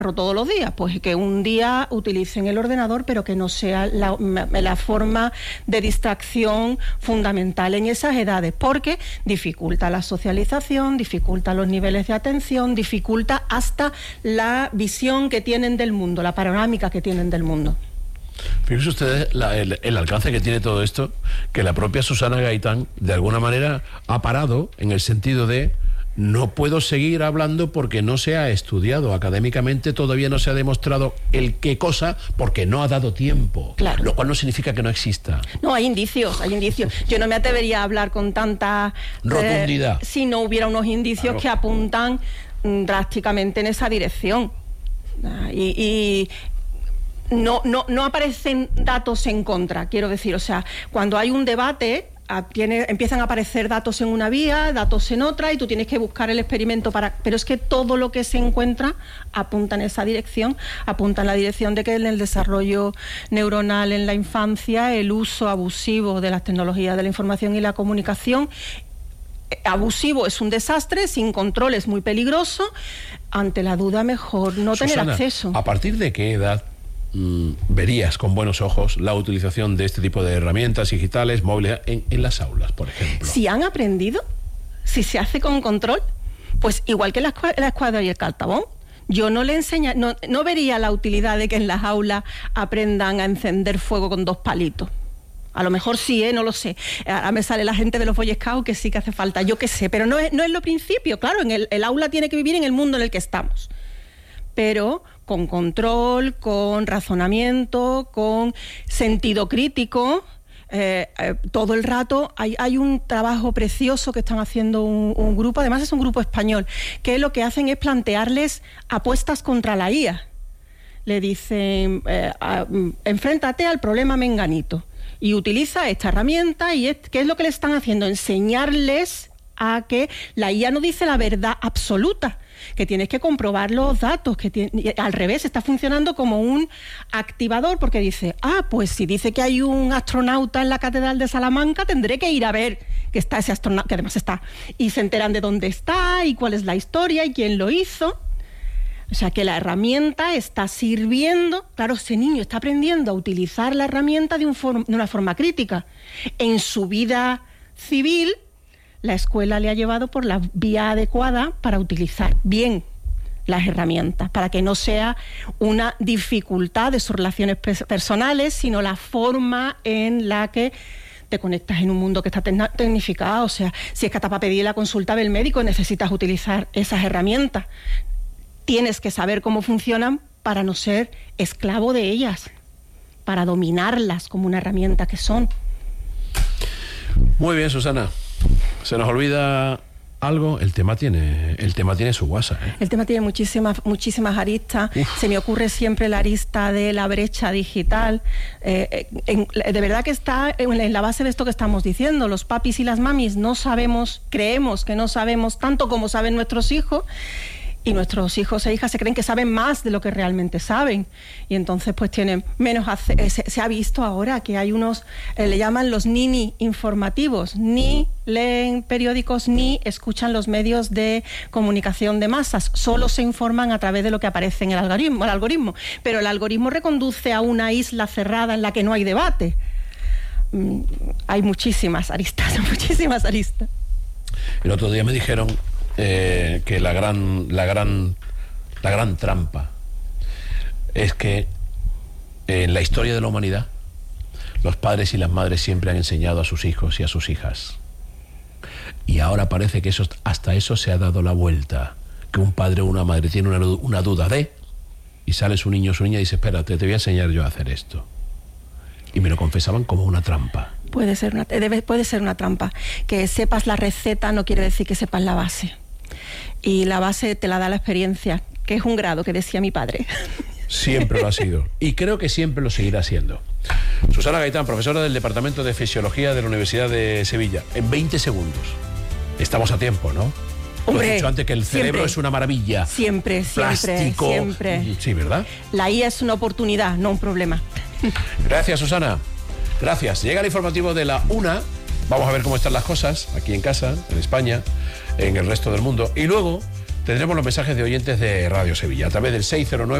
todos los días, pues que un día utilicen el ordenador, pero que no sea la forma de distracción fundamental en esas edades, porque dificulta la socialización, dificulta los niveles de atención, dificulta hasta la visión que tienen del mundo, la panorámica que tienen del mundo. Fíjense ustedes el alcance que tiene todo esto, que la propia Susana Gaitán de alguna manera ha parado en el sentido de: no puedo seguir hablando porque no se ha estudiado académicamente, todavía no se ha demostrado el qué cosa, porque no ha dado tiempo. Claro. Lo cual no significa que no exista. No, hay indicios. Yo no me atrevería a hablar con tanta rotundidad si no hubiera unos indicios, claro, que apuntan drásticamente en esa dirección. Y no aparecen datos en contra, quiero decir. O sea, cuando hay un debate, empiezan a aparecer datos en una vía, datos en otra, y tú tienes que buscar el experimento pero es que todo lo que se encuentra apunta en esa dirección, apunta en la dirección de que en el desarrollo neuronal en la infancia, el uso abusivo de las tecnologías de la información y la comunicación, abusivo es un desastre, sin control es muy peligroso. Ante la duda, mejor no tener acceso. ¿A partir de qué edad verías con buenos ojos la utilización de este tipo de herramientas digitales, móviles, en las aulas, por ejemplo? Si han aprendido, si se hace con control, pues igual que la escuadra y el caltabón. Yo no vería la utilidad de que en las aulas aprendan a encender fuego con 2 palitos. A lo mejor sí, no lo sé. Ahora me sale la gente de los Boy Scouts que sí que hace falta, yo qué sé, pero no es lo principio. Claro, el aula tiene que vivir en el mundo en el que estamos, pero con control, con razonamiento, con sentido crítico. Todo el rato hay un trabajo precioso que están haciendo un grupo, además es un grupo español, que lo que hacen es plantearles apuestas contra la IA. Le dicen, enfréntate al problema menganito y utiliza esta herramienta. ¿Y qué es lo que le están haciendo? Enseñarles a que la IA no dice la verdad absoluta, que tienes que comprobar los datos, al revés, está funcionando como un activador, porque dice, pues si dice que hay un astronauta en la Catedral de Salamanca, tendré que ir a ver que está ese astronauta, que además está, y se enteran de dónde está, y cuál es la historia, y quién lo hizo. O sea, que la herramienta está sirviendo, claro, ese niño está aprendiendo a utilizar la herramienta de una forma crítica. En su vida civil, la escuela le ha llevado por la vía adecuada para utilizar bien las herramientas, para que no sea una dificultad de sus relaciones personales, sino la forma en la que te conectas en un mundo que está tecnificado. O sea, si es que hasta para pedir la consulta del médico necesitas utilizar esas herramientas. Tienes que saber cómo funcionan para no ser esclavo de ellas, para dominarlas como una herramienta que son. Muy bien, Susana. ¿Se nos olvida algo? El tema tiene su guasa, ¿eh? El tema tiene muchísimas aristas. Se me ocurre siempre la arista de la brecha digital. De verdad que está en la base de esto que estamos diciendo. Los papis y las mamis creemos que no sabemos tanto como saben nuestros hijos. Y nuestros hijos e hijas se creen que saben más de lo que realmente saben, y entonces pues tienen menos se ha visto ahora que hay unos, le llaman los nini informativos, ni leen periódicos ni escuchan los medios de comunicación de masas, solo se informan a través de lo que aparece en el algoritmo, pero el algoritmo reconduce a una isla cerrada en la que no hay debate. Hay muchísimas aristas. El otro día me dijeron que la gran trampa es que en la historia de la humanidad los padres y las madres siempre han enseñado a sus hijos y a sus hijas, y ahora parece que hasta eso se ha dado la vuelta, que un padre o una madre tiene una duda y sale su niño o su niña y dice, espérate, te voy a enseñar yo a hacer esto, y me lo confesaban como una trampa. Puede ser una trampa. Que sepas la receta no quiere decir que sepas la base. Y la base te la da la experiencia, que es un grado, que decía mi padre. Siempre lo ha sido. Y creo que siempre lo seguirá siendo. Susana Gaitán, profesora del Departamento de Fisiología de la Universidad de Sevilla. En 20 segundos. Estamos a tiempo, ¿no? Hombre, he dicho antes que el cerebro siempre, es una maravilla. Siempre. Sí, ¿verdad? La IA es una oportunidad, no un problema. Gracias, Susana. Gracias. Llega el informativo de la 1. Vamos a ver cómo están las cosas aquí en casa, en España, en el resto del mundo. Y luego tendremos los mensajes de oyentes de Radio Sevilla a través del 609